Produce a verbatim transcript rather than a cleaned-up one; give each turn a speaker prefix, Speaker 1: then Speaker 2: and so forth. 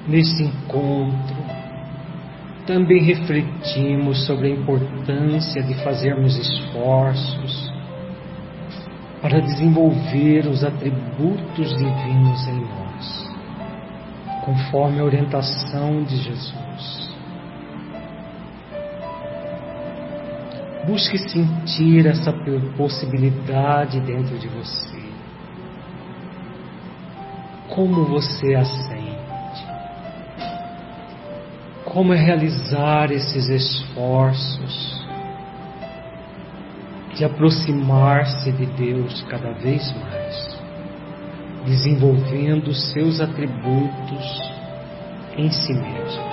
Speaker 1: Nesse encontro, também refletimos sobre a importância de fazermos esforços para desenvolver os atributos divinos em nós, conforme a orientação de Jesus. Busque sentir essa possibilidade dentro de você. Como você a sente? Como é realizar esses esforços de aproximar-se de Deus cada vez mais, desenvolvendo seus atributos em si mesmo.